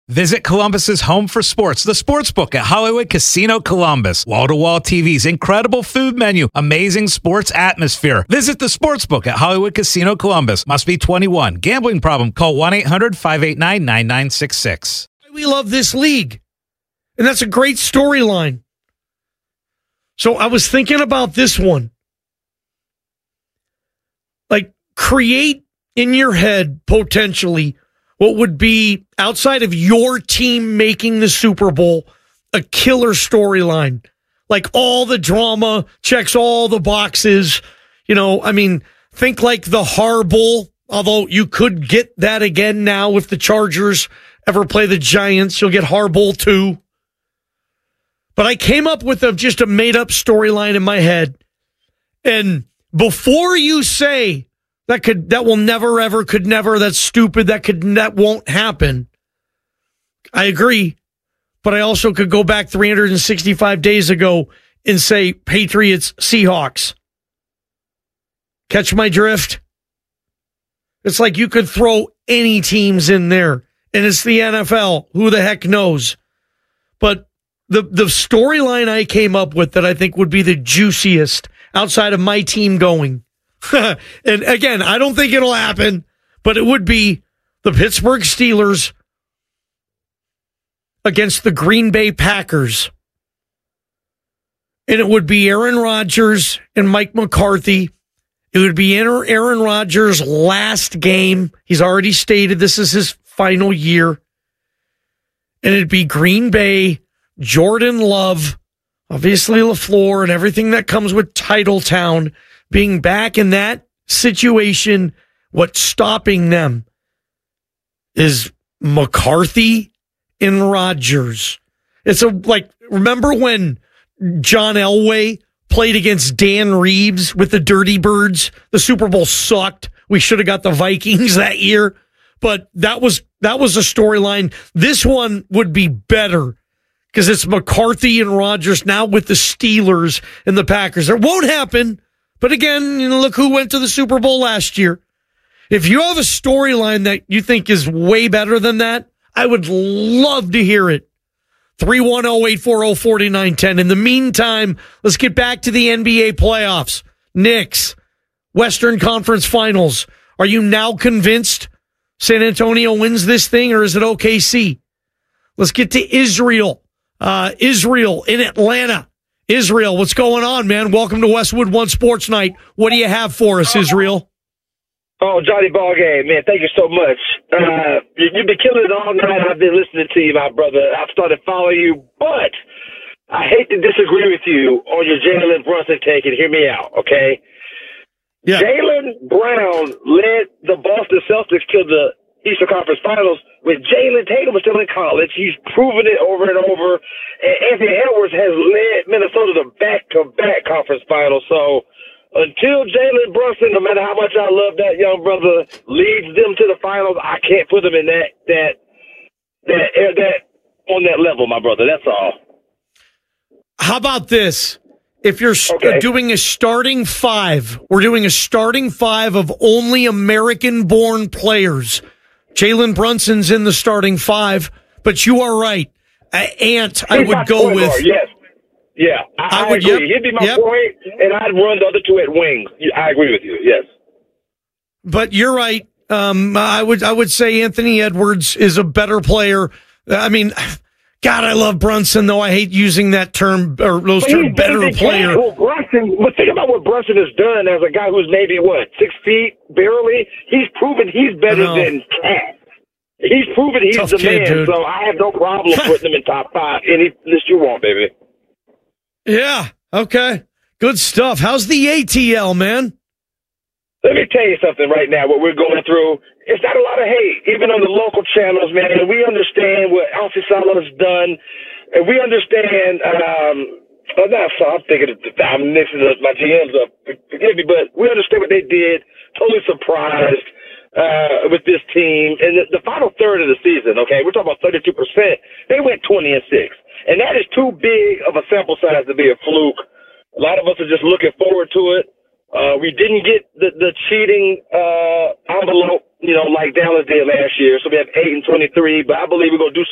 Visit Columbus's home for sports, the Sportsbook at Hollywood Casino Columbus. Wall-to-wall TVs, incredible food menu, amazing sports atmosphere. Visit the Sportsbook at Hollywood Casino Columbus. Must be 21. Gambling problem? Call 1-800-589-9966. We love this league, and that's a great storyline. So I was thinking about this one. Like, create in your head, potentially, what would be, outside of your team making the Super Bowl, a killer storyline. Like, all the drama, checks all the boxes. You know, I mean, think like the Harbowl, although you could get that again now if the Chargers ever play the Giants. You'll get Harbowl too. But I came up with just a made-up storyline in my head. And before you say, that will never, ever, could never, that's stupid, that won't happen. I agree. But I also could go back 365 days ago and say Patriots, Seahawks. Catch my drift? It's like you could throw any teams in there, and it's the NFL. Who the heck knows? But the storyline I came up with that I think would be the juiciest outside of my team going, and again, I don't think it'll happen, but it would be the Pittsburgh Steelers against the Green Bay Packers. And it would be Aaron Rodgers and Mike McCarthy. It would be Aaron Rodgers' last game. He's already stated this is his final year. And it'd be Green Bay, Jordan Love, obviously LaFleur, and everything that comes with Titletown. Being back in that situation, what's stopping them is McCarthy and Rodgers. It's remember when John Elway played against Dan Reeves with the Dirty Birds? The Super Bowl sucked. We should have got the Vikings that year, but that was a storyline. This one would be better because it's McCarthy and Rodgers now with the Steelers and the Packers. It won't happen. But again, look who went to the Super Bowl last year. If you have a storyline that you think is way better than that, I would love to hear it. 310-840-4910. In the meantime, let's get back to the NBA playoffs. Knicks, Western Conference Finals. Are you now convinced San Antonio wins this thing, or is it OKC? Let's get to Israel. Israel in Atlanta. Israel, what's going on, man? Welcome to Westwood One Sports Night. What do you have for us, Israel? Oh, Johnny Ballgame, man, thank you so much. You've been killing it all night. I've been listening to you, my brother. I've started following you, but I hate to disagree with you on your Jalen Brunson take, and hear me out, okay? Yeah. Jaylen Brown led the Boston Celtics to the Eastern Conference Finals when Jalen Tatum was still in college. He's proven it over and over. And Anthony Edwards has led Minnesota to back-to-back conference finals. So until Jalen Brunson, no matter how much I love that young brother, leads them to the finals, I can't put them in that on that level, my brother. That's all. How about this? If you're doing a starting five, we're doing a starting five of only American-born players. Jalen Brunson's in the starting five, but you are right. Ant, I would go with. Guard, yes. Yeah, I would agree. He'd be my point, and I'd run the other two at wings. I agree with you, yes. But you're right. I would say Anthony Edwards is a better player. I mean, God, I love Brunson, though I hate using that term, or those terms, better player. Well, Brunson, but think about what Brunson has done as a guy who's maybe, 6 feet, barely. He's proven he's better than Cat. He's proven he's the man, dude. So I have no problem putting him in top 5. Any list you want, baby. Yeah, okay. Good stuff. How's the ATL, man? Let me tell you something right now, what we're going through. It's not a lot of hate, even on the local channels, man. We understand what Alfie Salo's done, and we understand, I'm thinking I'm mixing my GMs up, forgive me, but we understand what they did. Totally surprised with this team. And the final third of the season, okay, we're talking about 32%. They went 20-6. And that is too big of a sample size to be a fluke. A lot of us are just looking forward to it. We didn't get the cheating envelope, like Dallas did last year. So we have 8-23, but I believe we're going to do